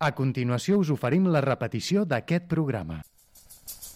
A continuació us oferim la repetició d'aquest programa.